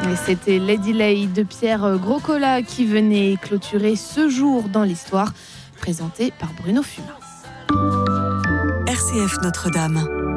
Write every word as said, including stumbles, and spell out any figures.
Et c'était Lady Lay de Pierre Groscola qui venait clôturer ce jour dans l'histoire, présenté par Bruno Fumin. R C F Notre-Dame.